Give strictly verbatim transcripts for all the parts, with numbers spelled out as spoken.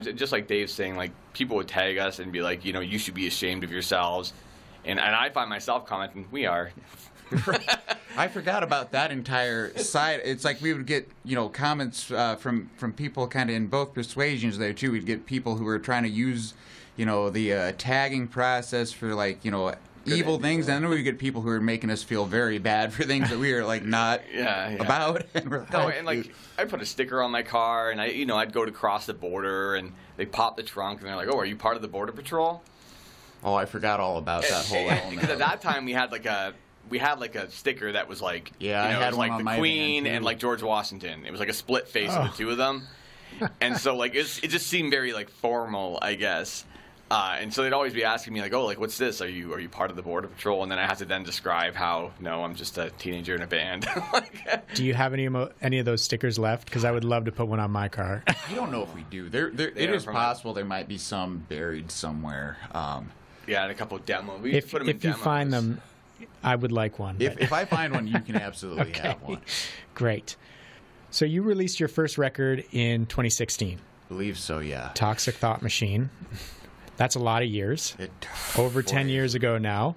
just like Dave's saying, like people would tag us and be like, you know, you should be ashamed of yourselves, and and I find myself commenting, we are. I forgot about that entire side. It's like we would get, you know, comments uh, from from people kind of in both persuasions there too. We'd get people who were trying to use, you know, the uh, tagging process for like, you know, Good evil idea. things, and then we get people who are making us feel very bad for things that we are like not yeah, yeah. about. And we're like, no, and like I put a sticker on my car, and I, you know, I'd go to cross the border, and they pop the trunk, and they're like, "Oh, are you part of the Border Patrol?" Oh, I forgot all about that whole element. Because at that time we had like a we had like a sticker that was like, yeah, you know, I had it was one like on the my Queen van, and like George Washington. It was like a split face oh. of the two of them, and so like it's, it just seemed very like formal, I guess. Uh, and so they'd always be asking me like, "Oh, like what's this? Are you are you part of the Border Patrol?" And then I have to then describe how no, I'm just a teenager in a band. Like, do you have any emo- any of those stickers left? Because I would love to put one on my car. I don't know if we do. There, there They it are is from possible there might be some buried somewhere. Um, yeah, and a couple of demos. We if put them if in you demos. find them, I would like one. if but- if I find one, you can absolutely okay. have one. Great. So you released your first record in twenty sixteen. Believe so, yeah. Toxic Thought Machine. That's a lot of years. It, Over ten years ago now.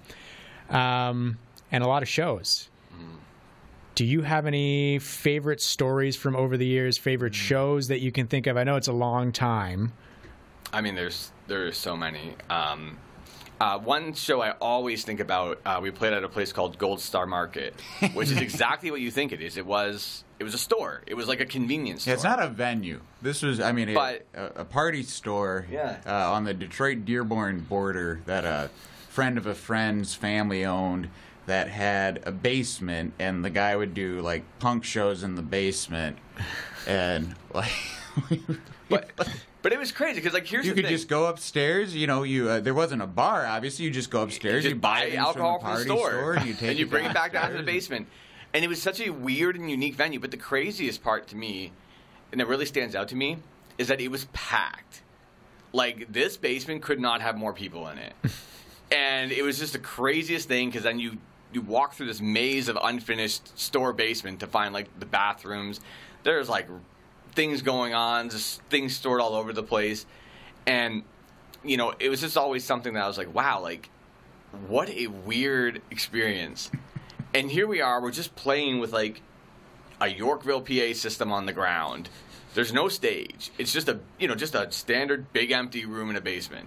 Um, and a lot of shows. Mm. Do you have any favorite stories from over the years, favorite shows that you can think of? I know it's a long time. I mean, there's there's so many. Um, uh, one show I always think about, uh, we played at a place called Gold Star Market, which is exactly what you think it is. It was it was a store. It was like a convenience store. Yeah, it's not a venue. This was, I mean, But- a, a party store Yeah. uh, on the Detroit-Dearborn border that a friend of a friend's family owned that had a basement, and the guy would do, like, punk shows in the basement, and, like... But, but it was crazy, because, like, here's you the could thing. just go upstairs, you know, you uh, there wasn't a bar, obviously, you just go upstairs, You you just buy buy things alcohol from the from party the store, store, and you, take and you bring it back down to the downstairs. basement. And it was such a weird and unique venue. But the craziest part to me, and it really stands out to me, is that it was packed. Like, this basement could not have more people in it. And it was just the craziest thing, because then you, you walk through this maze of unfinished store basement to find, like, the bathrooms. There's, like, things going on, just things stored all over the place. And, you know, it was just always something that I was like, wow, like, what a weird experience. And here we are, we're just playing with, like, a Yorkville P A system on the ground. There's no stage. It's just a, you know, just a standard big empty room in a basement.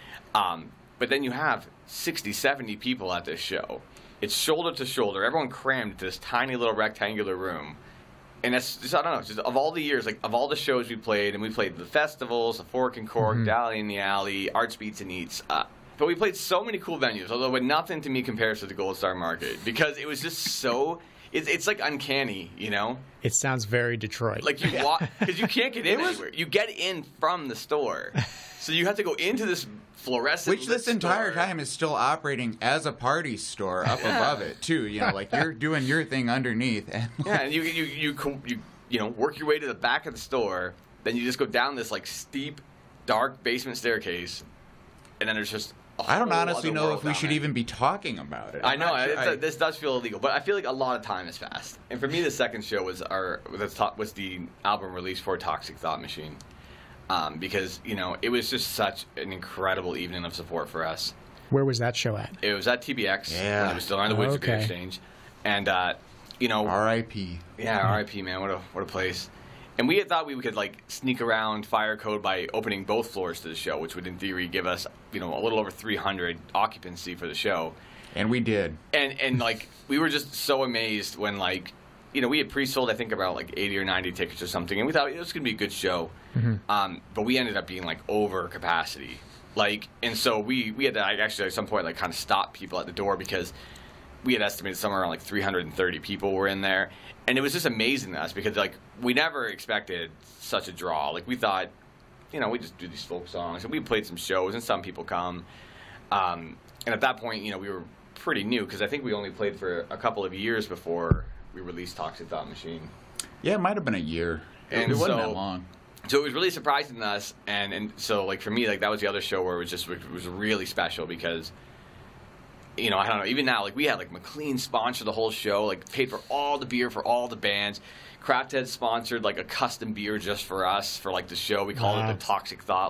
Um, but then you have sixty, seventy people at this show. It's shoulder to shoulder. Everyone crammed into this tiny little rectangular room. And that's, just, I don't know, just of all the years, like, of all the shows we played, and we played the festivals, the Fork and Cork, Mm-hmm. Dally in the Alley, Arts Beats and Eats, uh, but we played so many cool venues, although but nothing to me compares to the Gold Star Market, because it was just so, it's, it's like uncanny, you know? It sounds very Detroit. Like you walk, because you can't get in was- anywhere. You get in from the store. So you have to go into this fluorescent Which this lit entire store. time is still operating as a party store up above it, too. You know, like you're doing your thing underneath. And Yeah, and you, you, you, co- you, you know, work your way to the back of the store, then you just go down this, like, steep, dark basement staircase, and then there's just a I don't whole honestly other know world if we down should there. even be talking about it. I I'm know, not sure- it's, I- this does feel illegal, but I feel like a lot of time has passed. And for me, the second show was our was, to- was the album release for Toxic Thought Machine, um, because you know it was just such an incredible evening of support for us. Where was that show at? It was at T B X, Yeah. when it was still on the Windsor Beer Okay. Exchange, and uh, you know, R I P yeah, R I P man, what a what a place. And we had thought we could like sneak around Fire Code by opening both floors to the show, which would in theory give us, you know, a little over three hundred occupancy for the show. And we did. And and like we were just so amazed when like, you know, we had pre-sold I think about like eighty or ninety tickets or something, and we thought it was going to be a good show. Mm-hmm. Um, but we ended up being like over capacity. Like, and so we we had to like, actually at some point like kind of stop people at the door because we had estimated somewhere around like three hundred thirty people were in there. And it was just amazing to us because, like, we never expected such a draw. Like, we thought, you know, we just do these folk songs. And we played some shows, and some people come. Um, and at that point, you know, we were pretty new because I think we only played for a couple of years before we released Toxic Thought Machine. Yeah, it might have been a year. And it wasn't so- that long. So it was really surprising to us. And, and so, like, for me, like, that was the other show where it was just it was really special because you know, I don't know, even now, like, we had, like, McLean sponsor the whole show, like, paid for all the beer for all the bands. Craft Head sponsored, like, a custom beer just for us for, like, the show. We called Wow. it the Toxic Thought